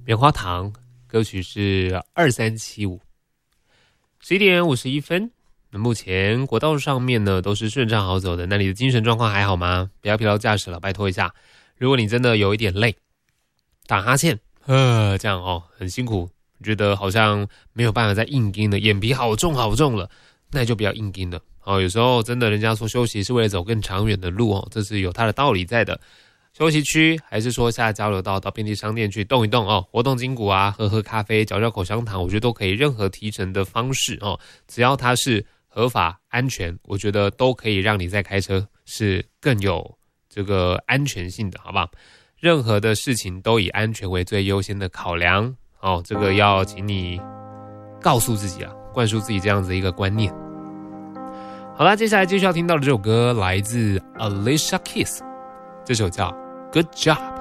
棉花糖，歌曲是2375。11点51分。那目前国道上面呢都是顺畅好走的，那你的精神状况还好吗？不要疲劳驾驶了，拜托一下。如果你真的有一点累，打哈欠，这样很辛苦，觉得好像没有办法再硬盯了，眼皮好重好重了，那就不要硬盯了。有时候真的人家说休息是为了走更长远的路这是有它的道理在的。休息区还是说下交流道到便利商店去动一动活动筋骨啊，喝咖啡，嚼嚼口香糖，我觉得都可以，任何提神的方式只要它是合法安全，我觉得都可以让你在开车是更有这个安全性的，好不好？任何的事情都以安全为最优先的考量这个要请你告诉自己灌输自己这样子的一个观念。好啦，接下来继续要听到的这首歌来自 Alicia Keys， 这首叫 Good Job。